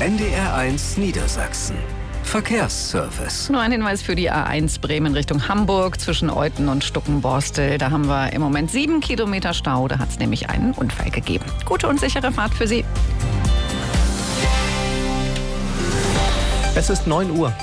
NDR1 Niedersachsen. Verkehrsservice. Nur ein Hinweis für die A1 Bremen Richtung Hamburg zwischen Euthen und Stuckenborstel. Da haben wir im Moment 7 Kilometer Stau. Da hat es nämlich einen Unfall gegeben. Gute und sichere Fahrt für Sie. Es ist 9 Uhr.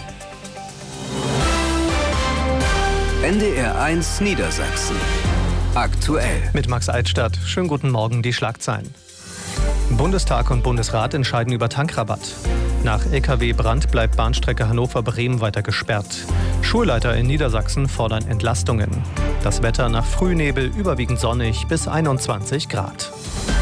NDR1 Niedersachsen. Aktuell. Mit Max Altstadt. Schönen guten Morgen, die Schlagzeilen. Bundestag und Bundesrat entscheiden über Tankrabatt. Nach LKW-Brand bleibt Bahnstrecke Hannover-Bremen weiter gesperrt. Schulleiter in Niedersachsen fordern Entlastungen. Das Wetter nach Frühnebel überwiegend sonnig bis 21 Grad.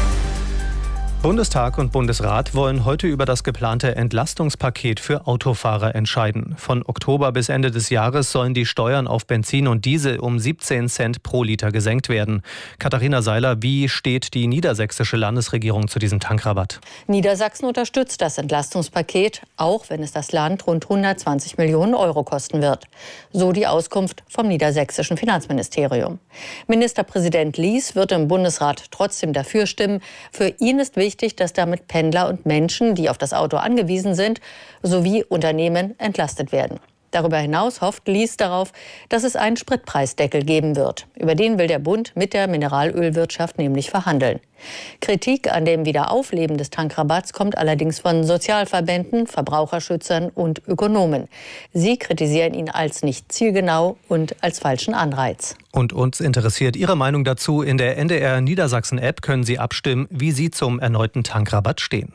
Bundestag und Bundesrat wollen heute über das geplante Entlastungspaket für Autofahrer entscheiden. Von Oktober bis Ende des Jahres sollen die Steuern auf Benzin und Diesel um 17 Cent pro Liter gesenkt werden. Katharina Seiler, wie steht die niedersächsische Landesregierung zu diesem Tankrabatt? Niedersachsen unterstützt das Entlastungspaket, auch wenn es das Land rund 120 Millionen Euro kosten wird. So die Auskunft vom niedersächsischen Finanzministerium. Ministerpräsident Lies wird im Bundesrat trotzdem dafür stimmen. Für ihn ist wichtig, dass damit Pendler und Menschen, die auf das Auto angewiesen sind, sowie Unternehmen entlastet werden. Darüber hinaus hofft Lies darauf, dass es einen Spritpreisdeckel geben wird. Über den will der Bund mit der Mineralölwirtschaft nämlich verhandeln. Kritik an dem Wiederaufleben des Tankrabatts kommt allerdings von Sozialverbänden, Verbraucherschützern und Ökonomen. Sie kritisieren ihn als nicht zielgenau und als falschen Anreiz. Und uns interessiert Ihre Meinung dazu. In der NDR Niedersachsen-App können Sie abstimmen, wie Sie zum erneuten Tankrabatt stehen.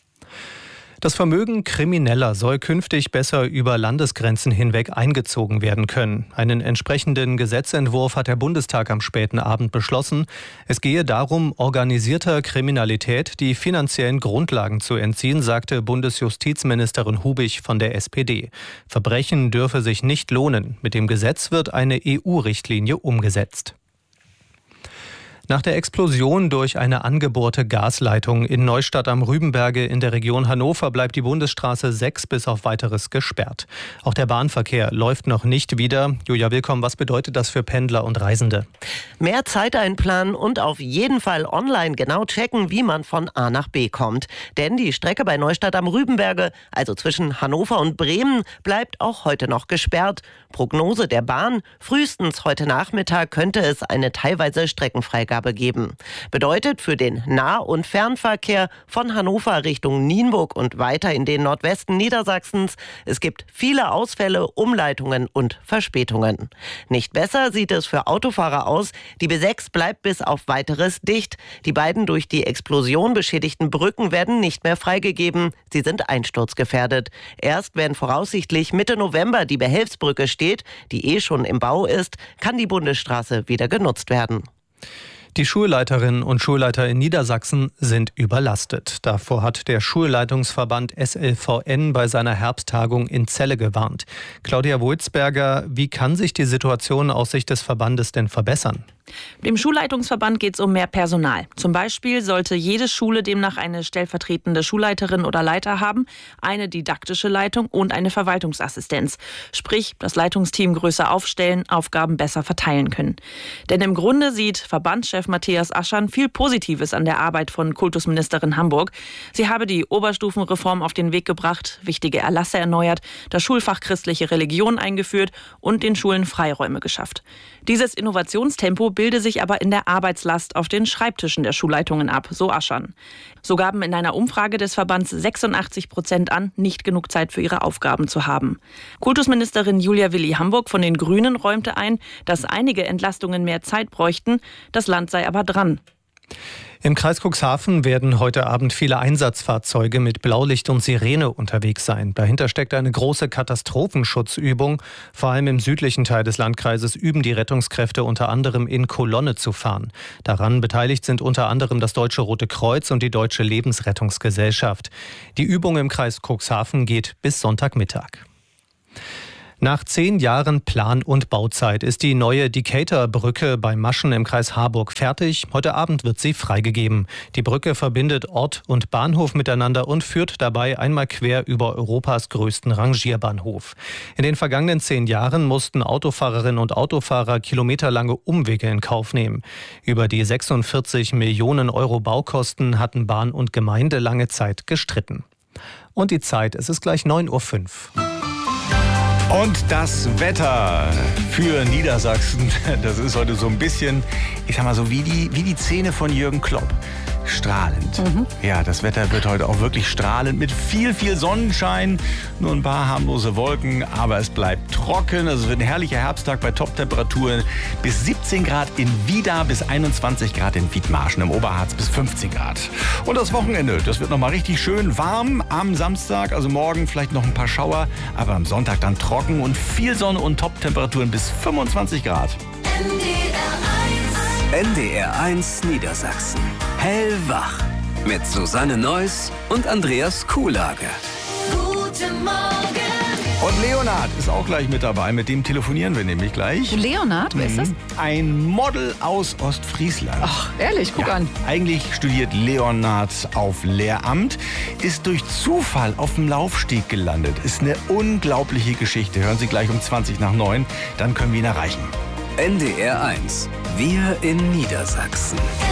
Das Vermögen Krimineller soll künftig besser über Landesgrenzen hinweg eingezogen werden können. Einen entsprechenden Gesetzentwurf hat der Bundestag am späten Abend beschlossen. Es gehe darum, organisierter Kriminalität die finanziellen Grundlagen zu entziehen, sagte Bundesjustizministerin Hubich von der SPD. Verbrechen dürfe sich nicht lohnen. Mit dem Gesetz wird eine EU-Richtlinie umgesetzt. Nach der Explosion durch eine angebohrte Gasleitung in Neustadt am Rübenberge in der Region Hannover bleibt die Bundesstraße 6 bis auf Weiteres gesperrt. Auch der Bahnverkehr läuft noch nicht wieder. Julia Willkomm, was bedeutet das für Pendler und Reisende? Mehr Zeit einplanen und auf jeden Fall online genau checken, wie man von A nach B kommt. Denn die Strecke bei Neustadt am Rübenberge, also zwischen Hannover und Bremen, bleibt auch heute noch gesperrt. Prognose der Bahn: frühestens heute Nachmittag könnte es eine teilweise Streckenfreigabe geben. Bedeutet für den Nah- und Fernverkehr von Hannover Richtung Nienburg und weiter in den Nordwesten Niedersachsens: es gibt viele Ausfälle, Umleitungen und Verspätungen. Nicht besser sieht es für Autofahrer aus. Die B6 bleibt bis auf Weiteres dicht. Die beiden durch die Explosion beschädigten Brücken werden nicht mehr freigegeben. Sie sind einsturzgefährdet. Erst wenn voraussichtlich Mitte November die Behelfsbrücke steht, die schon im Bau ist, kann die Bundesstraße wieder genutzt werden. Die Schulleiterinnen und Schulleiter in Niedersachsen sind überlastet. Davor hat der Schulleitungsverband SLVN bei seiner Herbsttagung in Celle gewarnt. Claudia Wulzberger, wie kann sich die Situation aus Sicht des Verbandes denn verbessern? Dem Schulleitungsverband geht es um mehr Personal. Zum Beispiel sollte jede Schule demnach eine stellvertretende Schulleiterin oder Leiter haben, eine didaktische Leitung und eine Verwaltungsassistenz. Sprich, das Leitungsteam größer aufstellen, Aufgaben besser verteilen können. Denn im Grunde sieht Verbandschef Matthias Aschern viel Positives an der Arbeit von Kultusministerin Hamburg. Sie habe die Oberstufenreform auf den Weg gebracht, wichtige Erlasse erneuert, das Schulfach christliche Religion eingeführt und den Schulen Freiräume geschafft. Dieses Innovationstempo bilde sich aber in der Arbeitslast auf den Schreibtischen der Schulleitungen ab, so Aschern. So gaben in einer Umfrage des Verbands 86% an, nicht genug Zeit für ihre Aufgaben zu haben. Kultusministerin Julia Willi Hamburg von den Grünen räumte ein, dass einige Entlastungen mehr Zeit bräuchten, das Land sei aber dran. Im Kreis Cuxhaven werden heute Abend viele Einsatzfahrzeuge mit Blaulicht und Sirene unterwegs sein. Dahinter steckt eine große Katastrophenschutzübung. Vor allem im südlichen Teil des Landkreises üben die Rettungskräfte unter anderem in Kolonne zu fahren. Daran beteiligt sind unter anderem das Deutsche Rote Kreuz und die Deutsche Lebensrettungsgesellschaft. Die Übung im Kreis Cuxhaven geht bis Sonntagmittag. Nach 10 Jahren Plan- und Bauzeit ist die neue Decatur-Brücke bei Maschen im Kreis Harburg fertig. Heute Abend wird sie freigegeben. Die Brücke verbindet Ort und Bahnhof miteinander und führt dabei einmal quer über Europas größten Rangierbahnhof. In den vergangenen 10 Jahren mussten Autofahrerinnen und Autofahrer kilometerlange Umwege in Kauf nehmen. Über die 46 Millionen Euro Baukosten hatten Bahn und Gemeinde lange Zeit gestritten. Und die Zeit, es ist gleich 9:05 Uhr. Und das Wetter für Niedersachsen, das ist heute so ein bisschen, ich sag mal so wie die Zähne von Jürgen Klopp. Strahlend. Ja, das Wetter wird heute auch wirklich strahlend mit viel Sonnenschein. Nur ein paar harmlose Wolken, aber es bleibt trocken. Also es wird ein herrlicher Herbsttag bei Top-Temperaturen bis 17 Grad in Wieda, bis 21 Grad in Wiedmarschen, im Oberharz bis 15 Grad. Und das Wochenende, das wird nochmal richtig schön warm am Samstag, also morgen vielleicht noch ein paar Schauer, aber am Sonntag dann trocken und viel Sonne und Top-Temperaturen bis 25 Grad. NDR 1 Niedersachsen. Hellwach. Mit Susanne Neuss und Andreas Kuhlage. Guten Morgen. Und Leonhard ist auch gleich mit dabei. Mit dem telefonieren wir nämlich gleich. Leonhard, wer ist das? Ein Model aus Ostfriesland. Ach, ehrlich, guck an. Eigentlich studiert Leonhard auf Lehramt, ist durch Zufall auf dem Laufsteg gelandet. Ist eine unglaubliche Geschichte. Hören Sie gleich um 20:09, dann können wir ihn erreichen. NDR 1. Wir in Niedersachsen.